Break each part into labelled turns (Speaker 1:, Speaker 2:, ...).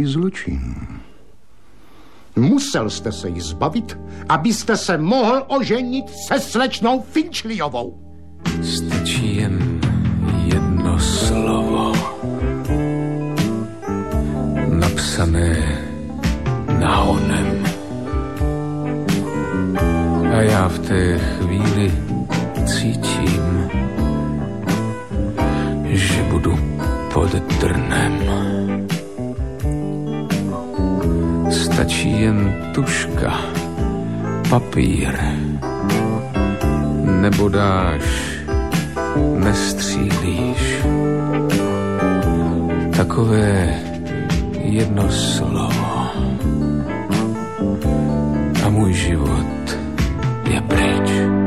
Speaker 1: i zločin. Musel jste se jí zbavit, abyste se mohl oženit se slečnou Finchleyovou.
Speaker 2: Stačí jen jedno slovo. Napsané nahonem. A já v té chvíli cítím, že budu pod trnem. Stačí jen tužka, papír, nebo dáš, nestřílíš. Takové jedno slovo a můj život je pryč.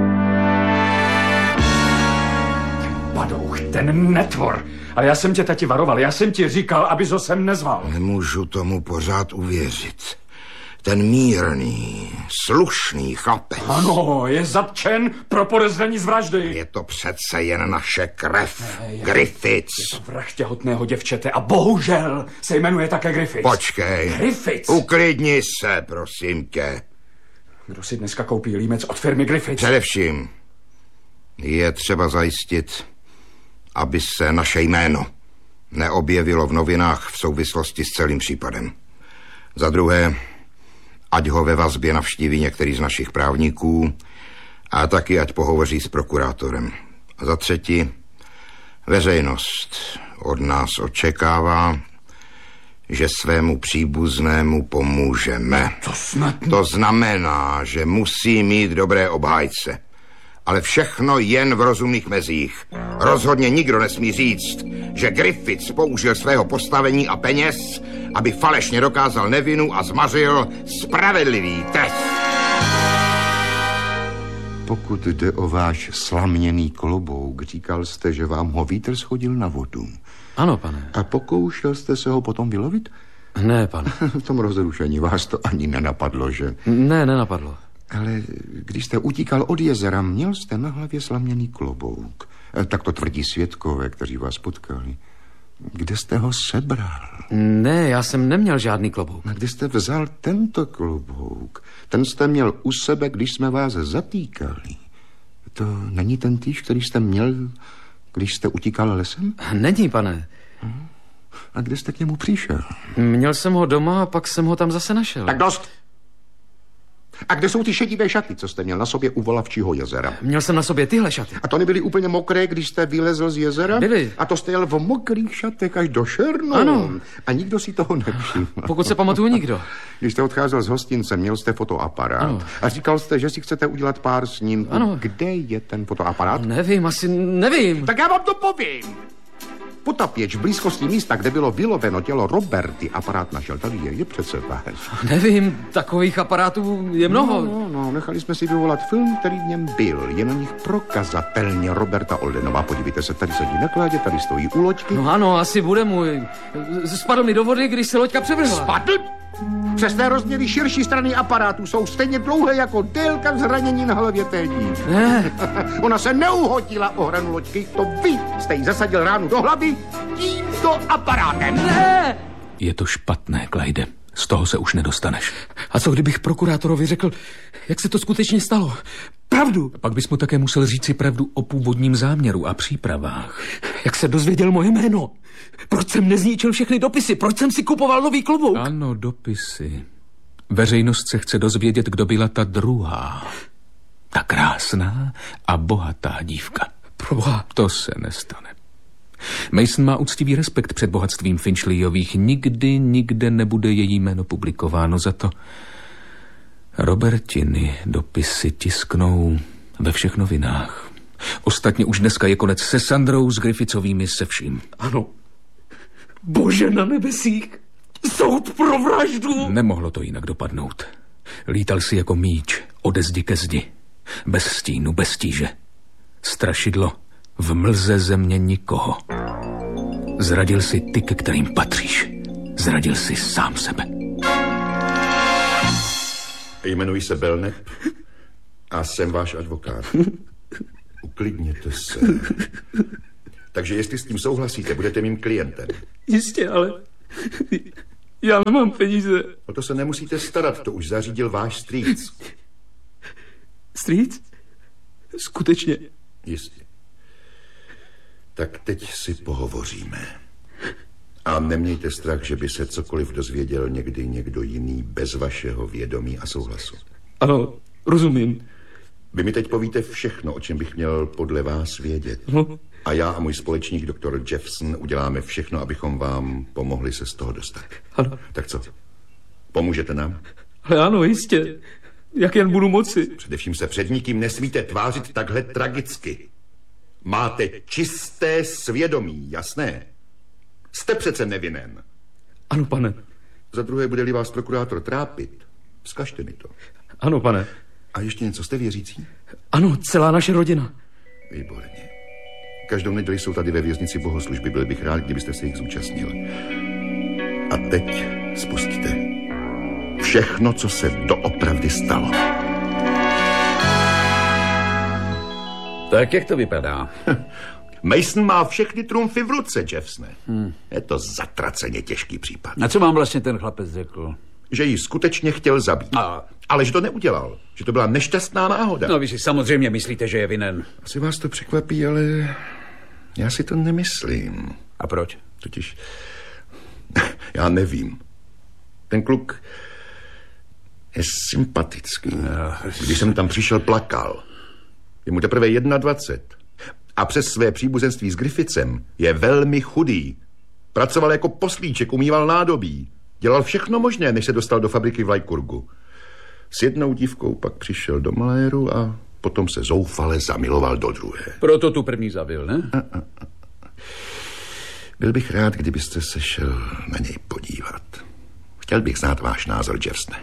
Speaker 3: Padouch, ten netvor. Ale já jsem tě, tati, varoval. Já jsem ti říkal, abys ho sem nezval.
Speaker 4: Nemůžu tomu pořád uvěřit. Ten mírný, slušný chlapec.
Speaker 3: Ano, je zatčen pro podezření z vraždy.
Speaker 4: Je to přece jen naše krev. Griffiths.
Speaker 3: Je to vrah těhotného děvčete a bohužel se jmenuje také Griffiths.
Speaker 4: Počkej.
Speaker 3: Griffiths.
Speaker 4: Uklidni se, prosím tě.
Speaker 3: Kdo si dneska koupí límec od firmy Griffiths?
Speaker 4: Především je třeba zajistit, aby se naše jméno neobjevilo v novinách v souvislosti s celým případem. Za druhé, ať ho ve vazbě navštíví některý z našich právníků a taky ať pohovoří s prokurátorem. A za třetí, veřejnost od nás očekává, že svému příbuznému pomůžeme. To znamená, že musí mít dobré obhájce. Ale všechno jen v rozumných mezích. Rozhodně nikdo nesmí říct, že Griffiths použil svého postavení a peněz, aby falešně dokázal nevinu a zmařil spravedlivý trest.
Speaker 1: Pokud jde o váš slaměný klobouk, říkal jste, že vám ho vítr schodil na vodu.
Speaker 2: Ano, pane.
Speaker 1: A pokoušel jste se ho potom vylovit?
Speaker 2: Ne, pane.
Speaker 1: V tom rozrušení vás to ani nenapadlo, že?
Speaker 2: Ne, nenapadlo.
Speaker 1: Ale když jste utíkal od jezera, měl jste na hlavě slaměný klobouk. Tak to tvrdí svědkové, kteří vás potkali. Kde jste ho sebral?
Speaker 2: Ne, já jsem neměl žádný klobouk.
Speaker 1: A kde jste vzal tento klobouk? Ten jste měl u sebe, když jsme vás zatýkali. To není ten týž, který jste měl, když jste utíkal lesem?
Speaker 2: Není, pane.
Speaker 1: A kde jste k němu přišel?
Speaker 2: Měl jsem ho doma a pak jsem ho tam zase našel.
Speaker 1: Tak dost! A kde jsou ty šedivé šaty, co jste měl na sobě u Volavčího jezera?
Speaker 2: Měl jsem na sobě tyhle šaty.
Speaker 1: A to nebyly úplně mokré, když jste vylezl z jezera?
Speaker 2: Byly.
Speaker 1: A to jste jel v mokrých šatech až do šernu?
Speaker 2: Ano.
Speaker 1: A nikdo si toho nevšiml.
Speaker 2: Pokud se pamatuju, nikdo.
Speaker 1: Když jste odcházel z hostince, měl jste fotoaparát. Ano. A říkal jste, že si chcete udělat pár snímků.
Speaker 2: Ano.
Speaker 1: Kde je ten fotoaparát?
Speaker 2: Nevím, asi nevím.
Speaker 1: Tak já vám to povím. Potapěč v blízkosti místa, kde bylo vyloveno tělo Roberty, aparát našel. Tady je přece váš.
Speaker 2: Nevím, takových aparátů je mnoho.
Speaker 1: No, nechali jsme si vyvolat film, který v něm byl. Je na nich prokazatelně Roberta Oldenová. Podívejte se, tady sedí na kládě, tady stojí u loďky.
Speaker 2: No ano, asi bude můj. Spadl mi do vody, když se loďka převrhla.
Speaker 1: Spadl? Přesné rozměry širší strany aparátu jsou stejně dlouhé jako délka zranění na hlavě té dívky.
Speaker 2: Ne.
Speaker 1: Ona se neuhodila o hranu loďky, to vy jste jí zasadil ránu do hlavy tímto aparátem.
Speaker 2: Ne. Je to špatné, Clyde. Z toho se už nedostaneš. A co kdybych prokurátorovi řekl, jak se to skutečně stalo? Pravdu. Pak bys mu také musel říci pravdu o původním záměru a přípravách. Jak se dozvěděl moje jméno? Proč jsem nezničil všechny dopisy? Proč jsem si kupoval nový klobouk? Ano, dopisy. Veřejnost se chce dozvědět, kdo byla ta druhá. Ta krásná a bohatá dívka. Proboha. To se nestane. Mason má úctivý respekt před bohatstvím Finchleyových. Nikde nebude její jméno publikováno. Za to Robertiny dopisy tisknou ve všech novinách. Ostatně už dneska je konec se Sandrou, s Griffithovými, se vším. Ano. Bože na nebesích. Soud pro vraždu. Nemohlo to jinak dopadnout. Lítal si jako míč ode zdi ke zdi. Bez stínu, bez tíže. Strašidlo v mlze země nikoho. Zradil si ty, ke kterým patříš. Zradil si sám sebe.
Speaker 5: Jmenuji se Belknap a jsem váš advokát. Uklidněte se. Takže jestli s tím souhlasíte, budete mým klientem.
Speaker 2: Jistě, ale Já nemám peníze.
Speaker 5: O to se nemusíte starat, to už zařídil váš strýc.
Speaker 2: Strýc? Skutečně.
Speaker 5: Jistě. Tak teď si pohovoříme. A nemějte strach, že by se cokoliv dozvěděl někdy někdo jiný bez vašeho vědomí a souhlasu.
Speaker 2: Ano, rozumím.
Speaker 5: Vy mi teď povíte všechno, o čem bych měl podle vás vědět. A já a můj společník doktor Jeffson uděláme všechno, abychom vám pomohli se z toho dostat.
Speaker 2: Ano.
Speaker 5: Tak co? Pomůžete nám?
Speaker 2: Ale ano, jistě. Jak jen budu moci.
Speaker 5: Především se před nikým nesmíte tvářit takhle tragicky. Máte čisté svědomí, jasné? Jste přece nevinen.
Speaker 2: Ano, pane.
Speaker 5: Za druhé, bude-li vás prokurátor trápit, vzkažte mi to.
Speaker 2: Ano, pane.
Speaker 5: A ještě něco, jste věřící?
Speaker 2: Ano, celá naše rodina.
Speaker 5: Výborně. Každou neděli jsou tady ve věznici bohoslužby. Byl bych rád, kdybyste se jich zúčastnil. A teď spustíte všechno, co se doopravdy stalo.
Speaker 6: Tak jak to vypadá?
Speaker 5: Mason má všechny trumfy v ruce, Jeffsone. Je to zatraceně těžký případ.
Speaker 6: A co vám vlastně ten chlapec řekl?
Speaker 5: Že ji skutečně chtěl zabít. Ale že to neudělal. Že to byla nešťastná náhoda.
Speaker 6: No, vy si samozřejmě myslíte, že je vinen.
Speaker 5: Asi vás to překvapí, ale já si to nemyslím.
Speaker 6: A proč?
Speaker 5: Totiž já nevím. Ten kluk je sympatický. Když jsem tam přišel, plakal. Je mu teprve 21. A přes své příbuzenství s Griffithsem je velmi chudý. Pracoval jako poslíček, umýval nádobí. Dělal všechno možné, než se dostal do fabriky v Lykurgu. S jednou dívkou pak přišel do maléru a potom se zoufale zamiloval do druhé.
Speaker 6: Proto tu první zabil, ne?
Speaker 5: Byl bych rád, kdybyste se šel na něj podívat. Chtěl bych znát váš názor, Jeffsone.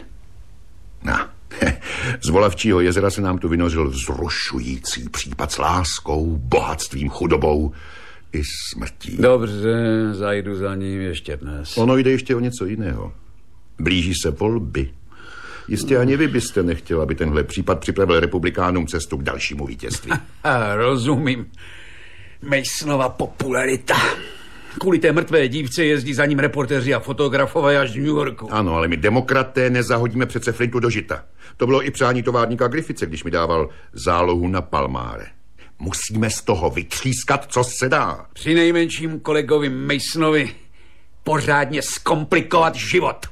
Speaker 5: Z Volavčího jezera se nám tu vynořil vzrušující případ s láskou, bohatstvím, chudobou i smrtí.
Speaker 6: Dobře, zajdu za ním ještě dnes.
Speaker 5: Ono jde ještě o něco jiného. Blíží se volby. Jistě ani vy byste nechtěl, aby tenhle případ připravil republikánům cestu k dalšímu vítězství.
Speaker 6: Rozumím. Masonova popularita. Kvůli té mrtvé dívce jezdí za ním reportéři a fotografové až z New Yorku.
Speaker 5: Ano, ale my demokraté nezahodíme přece flintu do žita. To bylo i přání továrníka Griffithse, když mi dával zálohu na Palmáre. Musíme z toho vytřískat, co se dá.
Speaker 6: Přinejmenším kolegovi Masonovi pořádně zkomplikovat život.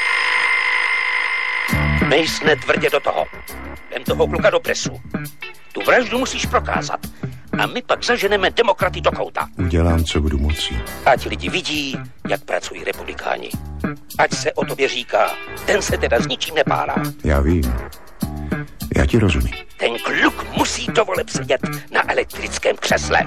Speaker 7: Masone, tvrdě do toho. Vem toho kluka do presu. Tu vraždu musíš prokázat. A my pak zaženeme demokraty do kouta.
Speaker 1: Udělám, co budu moci.
Speaker 7: Ať lidi vidí, jak pracují republikáni. Ať se o tobě říká, ten se teda s ničím nepárá.
Speaker 1: Já vím. Já ti rozumím.
Speaker 7: Ten kluk musí do voleb sedět na elektrickém křesle.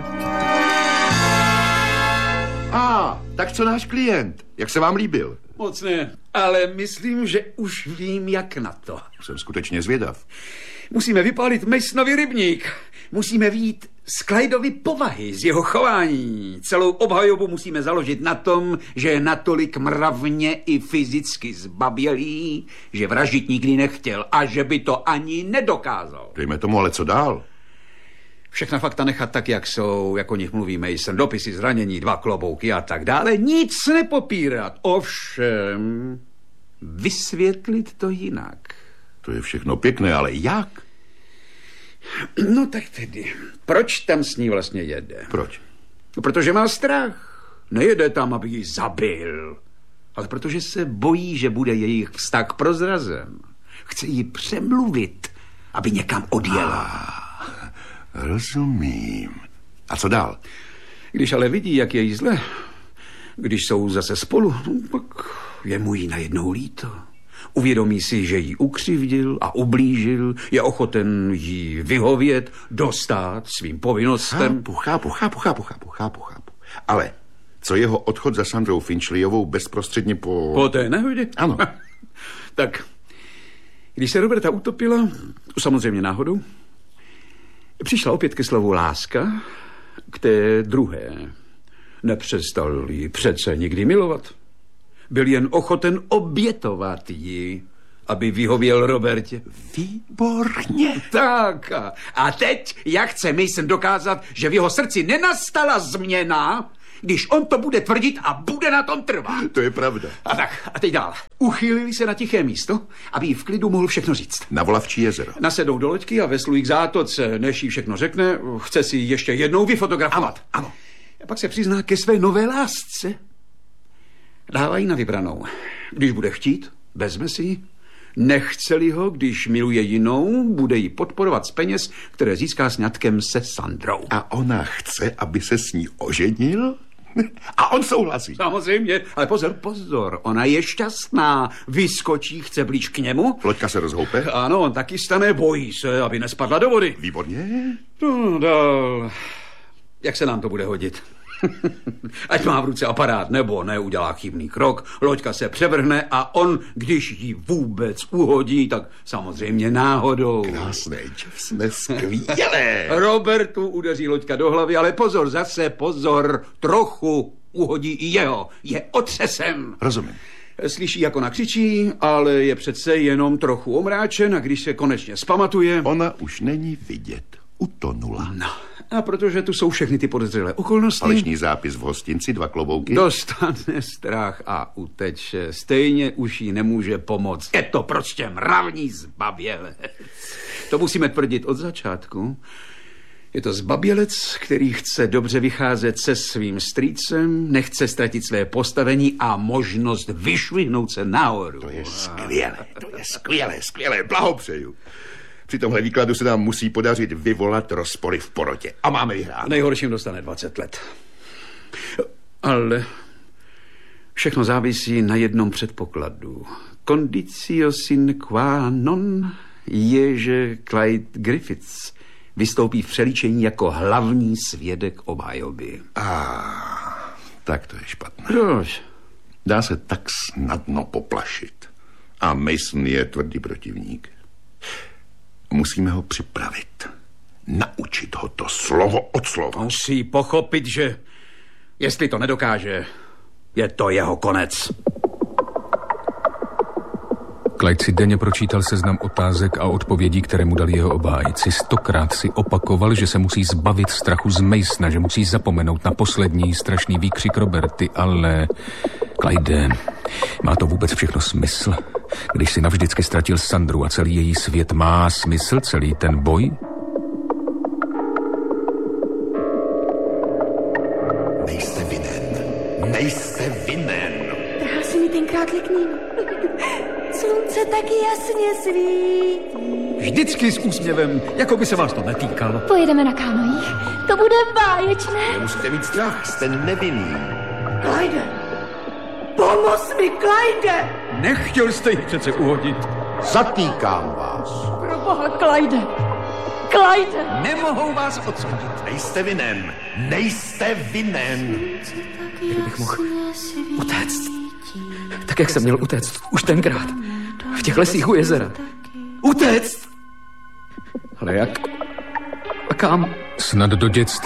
Speaker 5: Tak co náš klient? Jak se vám líbil?
Speaker 6: Moc ne, ale myslím, že už vím, jak na to.
Speaker 5: Jsem skutečně zvědav.
Speaker 6: Musíme vypálit Masonovi rybník. Musíme vyjít z Clydeovy povahy, z jeho chování. Celou obhajobu musíme založit na tom, že je natolik mravně i fyzicky zbabělý, že vraždit nikdy nechtěl a že by to ani nedokázal.
Speaker 5: Dejme tomu, ale co dál?
Speaker 6: Všechna fakta nechat tak, jak jsou, jak o nich mluví Mason, dopisy zranění, 2 klobouky a tak dále, nic nepopírat. Ovšem, vysvětlit to jinak.
Speaker 5: To je všechno pěkné, ale jak?
Speaker 6: No tak tedy, proč tam s ní vlastně jede?
Speaker 5: Proč?
Speaker 6: No, protože má strach. Nejede tam, aby ji zabil, ale protože se bojí, že bude jejich vztah prozrazem. Chce ji přemluvit, aby někam odjela.
Speaker 5: Rozumím. A co dál?
Speaker 6: Když ale vidí, jak je jí zle, když jsou zase spolu, pak je mu jí najednou líto. Uvědomí si, že ji ukřivdil a ublížil, je ochoten jí vyhovět, dostát svým povinnostem.
Speaker 5: Chápu. Ale co jeho odchod za Sandrou Finchleyovou bezprostředně
Speaker 6: Po té nehodě?
Speaker 5: Ano.
Speaker 6: Tak, když se Roberta utopila, samozřejmě náhodou, přišla opět ke slovu láska, k té druhé. Nepřestal ji přece nikdy milovat. Byl jen ochoten obětovat ji, aby vyhověl Robertě.
Speaker 5: Výborně.
Speaker 6: Tak, a teď, jak chce Mason dokázat, že v jeho srdci nenastala změna, když on to bude tvrdit a bude na tom trvat.
Speaker 5: To je pravda.
Speaker 6: A tak, a teď dál. Uchýlili se na tiché místo, aby jí v klidu mohl všechno říct.
Speaker 5: Na Volavčí jezero.
Speaker 6: Nasedou do loďky a veslují k zátoce. Než jí všechno řekne, chce si ji ještě jednou vyfotografovat.
Speaker 5: Ano.
Speaker 6: A pak se přizná ke své nové lásce. Dávají na vybranou. Když bude chtít, vezme si ji. Nechce-li ho, když miluje jinou, bude ji podporovat z peněz, které získá sňatkem se Sandrou.
Speaker 5: A ona chce, aby se s ní oženil? A on souhlasí.
Speaker 6: Samozřejmě, ale pozor, ona je šťastná. Vyskočí, chce blíž k němu.
Speaker 5: Loďka se rozhoupe.
Speaker 6: Ano, on taky stane, bojí se, aby nespadla do vody.
Speaker 5: Výborně.
Speaker 6: No, dál. Jak se nám to bude hodit? Ať má v ruce aparát, nebo neudělá chybný krok, loďka se převrhne a on, když ji vůbec uhodí, tak samozřejmě náhodou.
Speaker 5: Krásné, jsme skvělé.
Speaker 6: Robertu udeří loďka do hlavy, ale pozor, trochu uhodí i jeho. Je otřesem.
Speaker 5: Rozumím.
Speaker 6: Slyší, jak ona křičí, ale je přece jenom trochu omráčen a když se konečně zpamatuje...
Speaker 5: Ona už není vidět. Utonula.
Speaker 6: No, a protože tu jsou všechny ty podezřelé okolnosti...
Speaker 5: Falešný zápis v hostinci, 2 klobouky.
Speaker 6: Dostane strach a uteče. Stejně už jí nemůže pomoct. Je to prostě mravní zbabělec. To musíme tvrdit od začátku. Je to zbabělec, který chce dobře vycházet se svým strýcem, nechce ztratit své postavení a možnost vyšvihnout se nahoru.
Speaker 5: To je skvělé, blahopřeju. Při tomhle výkladu se nám musí podařit vyvolat rozpory v porotě. A máme vyhrát.
Speaker 6: Nejhorším dostane 20 let. Ale všechno závisí na jednom předpokladu. Condicio sine qua non je, že Clyde Griffiths vystoupí v přelíčení jako hlavní svědek obhajoby.
Speaker 5: Tak to je špatné.
Speaker 6: Proč?
Speaker 5: Dá se tak snadno poplašit. A Mason je tvrdý protivník. Musíme ho připravit. Naučit ho to slovo od slova.
Speaker 6: Musí pochopit, že jestli to nedokáže, je to jeho konec.
Speaker 2: Clyde si denně pročítal seznam otázek a odpovědí, které mu dali jeho obhájci. 100krát si opakoval, že se musí zbavit strachu z Masona, že musí zapomenout na poslední strašný výkřik Roberty, ale... Clyde, má to vůbec všechno smysl? Když si navždycky ztratil Sandru a celý její svět, má smysl celý ten boj?
Speaker 5: Nejste vinen.
Speaker 8: Trhal si mi tenkrát liknín. Slunce taky jasně svítí.
Speaker 3: Vždycky s úsměvem, jako by se vás to netýkalo.
Speaker 8: Pojedeme na kánojích. To bude báječné.
Speaker 5: Nemusíte mít strach, jste nevinný.
Speaker 8: Clyde! Pomoz mi, Clyde!
Speaker 3: Nechtěl jste ji přece uhodit.
Speaker 5: Zatýkám vás.
Speaker 8: Proboha, Clyde! Clyde!
Speaker 3: Nemohou vás odsoudit.
Speaker 5: Nejste vinen. Nejste vinen.
Speaker 2: Kdybych mohl utéct, tak jak jsem měl utéct už tenkrát, v těch lesích u jezera. Utéct! Ale jak? A kam? Snad do dětství.